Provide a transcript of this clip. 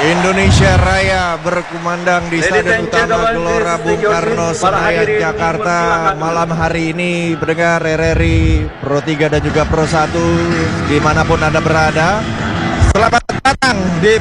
Indonesia Raya berkumandang di Stadion Utama Gelora Bung Karno Senayan Jakarta malam hari ini. Pendengar RRI Pro 3 dan juga Pro 1 dimanapun Anda berada, selamat datang di